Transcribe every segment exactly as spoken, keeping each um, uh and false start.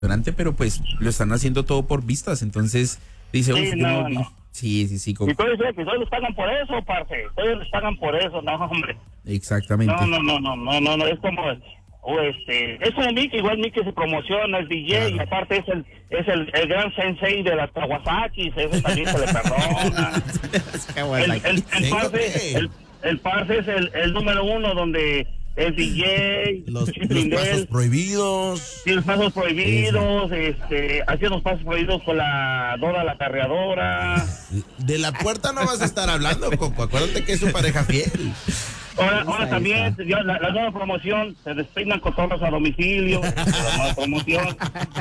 restaurante, pero pues lo están haciendo todo por vistas, entonces dice, Sí, "Uf, yo no, no vi". no. Sí, sí, sí, co- Y todos dicen que todos les pagan por eso, parce. Todos les pagan por eso, no, hombre. exactamente. No, no, no, no, no, no, no, es como, o este, es como Mickey, igual Mickey se promociona, es D J, Claro. y aparte es el, es el, el gran sensei de las Kawasaki, eso también se le perdona. El, el, el, Tengo parce, que- el, el parce es el, el número uno donde el D J, Los, Chip los Lindell, pasos prohibidos. tiene los pasos prohibidos, este, hacía los pasos prohibidos con la Dora la carreadora. De la puerta no vas a estar hablando, Coco. Acuérdate que es su pareja fiel. Ahora, Esa, ahora también esa. ya la, la nueva promoción, se despeinan cotorros a domicilio. La nueva promoción.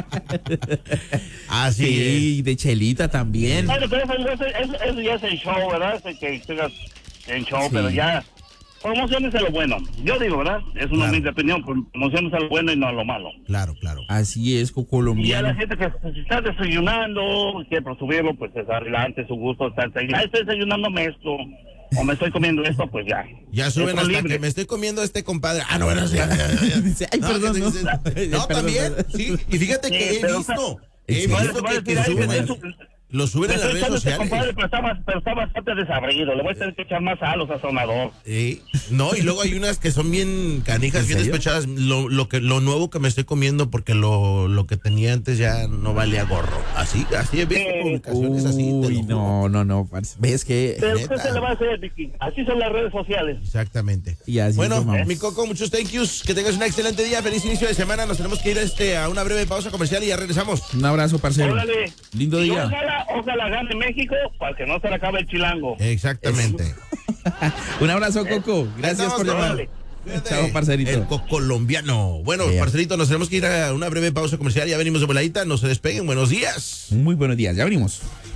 Así es. Sí, de Chelita también. Bueno, pero eso, eso, eso- eso ya es el show, ¿verdad? Ese que sigas en show, Sí. pero ya. Promociones a lo bueno. Yo digo, ¿verdad? Es una Claro. humilde opinión, promociones a lo bueno y no a lo malo. Claro, claro. Así es, co- Y ya colombiano. la gente que se está desayunando, quiere presubirlo, pues es adelante, su gusto está desayunando. Ah, estoy desayunándome esto, o me estoy comiendo esto, pues ya. Ya suben Esto hasta libre. que me estoy comiendo a este compadre. Ah, no, bueno, sí, ya, ya, ya, ya. Dice, ay, No, perdón, que no. te- No, Perdón, también, perdón. sí. Y fíjate Sí, que he pero, visto, he sí. visto Voy a que, que decir, ay, suben, que en- eso- lo suben Le en las estoy redes echando este sociales. compadre, pero está, bas- pero está bastante desabrido. Le voy a tener que echar más sal a los sazonador. Sí. No, y luego hay unas que son bien canijas, ¿En bien serio? despechadas. Lo, lo que lo nuevo que me estoy comiendo porque lo, lo que tenía antes ya no valía gorro. Así, así he visto Eh, publicaciones así. te lo Uy, juro. no, no, no, parce. ves que Pero ¿qué neta. se le va a hacer, Vicky? Así son las redes sociales. Exactamente. Y así Bueno, somos. mi Coco, muchos thank yous. Que tengas un excelente día. Feliz inicio de semana. Nos tenemos que ir este, a una breve pausa comercial y ya regresamos. un abrazo, parcero. Órale. Lindo Y día. Ojalá, ojalá gane México para que no se le acabe el chilango. Exactamente. Un abrazo, Coco. Gracias Estamos, por llamar. órale. Cuídate. Chao, parcerito. El colombiano. Bueno, Yeah. parcerito, nos tenemos que ir a una breve pausa comercial. Ya venimos de voladita. No se despeguen. Buenos días. Muy buenos días, ya venimos.